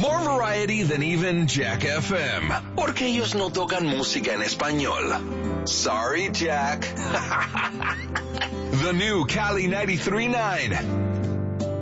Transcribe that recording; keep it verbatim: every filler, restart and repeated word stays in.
More variety than even Jack F M. Porque ellos no tocan música en español. Sorry, Jack. The new Cali ninety-three point nine.